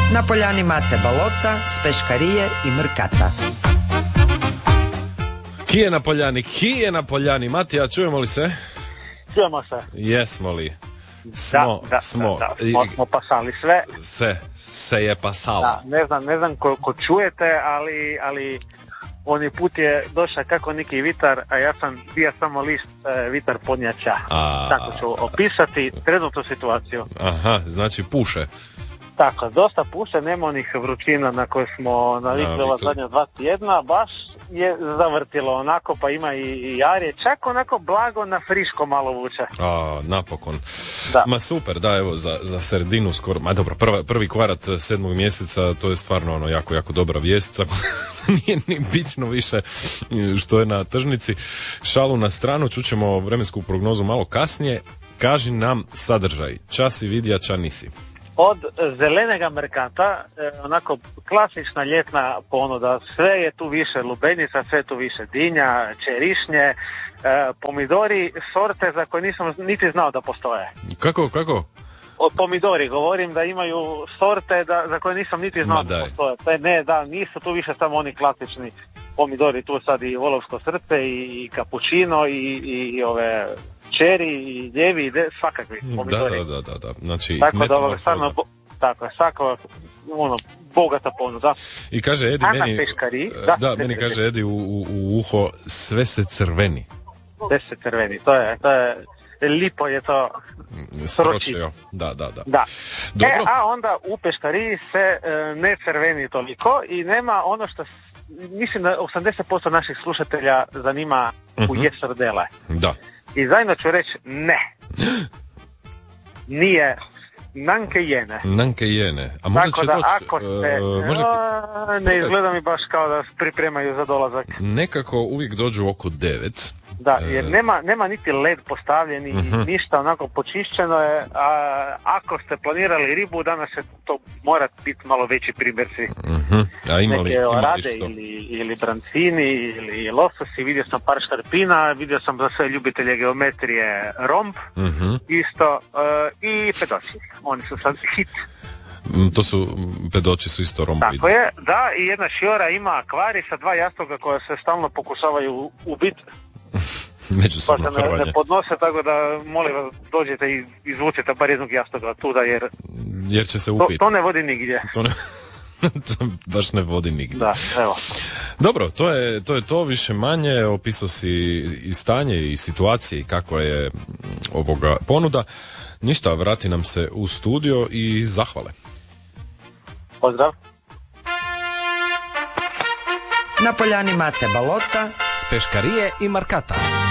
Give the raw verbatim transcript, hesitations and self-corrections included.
Na poljani Mate Balota, s peškarije i Mrkata. Kije na poljani, kije na poljani. Matija, čujemo li se? Čujemo se. Jesmo li? Smo, da, da, smo. Da, da. Smo, smo pasali sve. Se, se je pasalo. Da, ne znam, ne znam koliko čujete, ali, ali oni put je došao kako neki vitar, a ja sam bio samo list e, vitar podnjača. A... Tako ću opisati trenutnu situaciju. Aha, znači puše. Tako, dosta puše, nema onih vrućina na koje smo navikli ova zadnja dva tjedna, baš je zavrtilo onako, pa ima i, i jarje, čak onako blago na friško malo vuče. A, napokon. Da. Ma super, da, evo, za, za sredinu skoro, ma dobro, prva, prvi kvarat sedmog mjeseca, to je stvarno ono jako, jako dobra vijest, tako nije ni bitno više što je na tržnici. Šalu na stranu, čućemo vremensku prognozu malo kasnije. Kaži nam sadržaj, ča si vidija, ča nisi. Od zelenega Merkata, eh, onako klasična ljetna ponuda, sve je tu više lubenica, sve je tu više dinja, čerišnje, eh, pomidori, sorte za koje nisam niti znao da postoje. Kako, kako? O pomidori, govorim da imaju sorte da, za koje nisam niti znao da postoje. Pa ne, da, nisu tu više samo oni klasični pomidori, tu sad i volovsko srce, i, i kapućino, i, i, i ove... čeri i ljevi i de, svakakvi pomidori. Da, da, da, da. Znači, tako da ovo stvarno, bo, tako je, svako, ono, bogata ponuda. I kaže Edi, meni, peškari, da, da, meni kaže Edi u, u, u uho, sve se crveni. Sve se crveni, to je, to je, lipo je to sročio. Da, da, da. da. Dobro. E, a onda u peškariji se e, ne crveni toliko i nema ono što, mislim da osamdeset posto naših slušatelja zanima uh-huh. u je srdele. Da. I zajedno ću reći ne. Nije nanke jene. Nanke jene. A možda tako će da doći... ako ste... Uh, možda... a, ne izgleda mi baš kao da pripremaju za dolazak. Nekako uvijek dođu oko devet. Da, jer nema, nema niti led postavljen i uh-huh. ništa onako počišćeno je. A, ako ste planirali ribu, danas će to morat biti malo veći primjerci. Uh-huh. A imali, neke orade ili, ili brancini ili lososi. Vidio sam par škarpina, vidio sam za sve ljubitelje geometrije romb, uh-huh. isto, uh, i pedoći. Oni su sad hit. To su, pedoći su isto rombovi. Tako je, da, i jedna šiora ima akvari sa dva jastoga koja se stalno pokušavaju ubiti. Međusobno pa se hrvanje. Ne, ne podnose, tako da molim vas dođete i izvucite bar jednog jastoga tuda, jer, jer će se upiti. To, to ne vodi nigdje. To ne... to baš ne vodi nigdje. Da, evo. Dobro, to je, to je to više manje, opisao si i stanje i situacije i kako je ovoga ponuda. Ništa, vrati nam se u studio i zahvale. Pozdrav. Na poljani Mate Balota, s peškarije i Markata.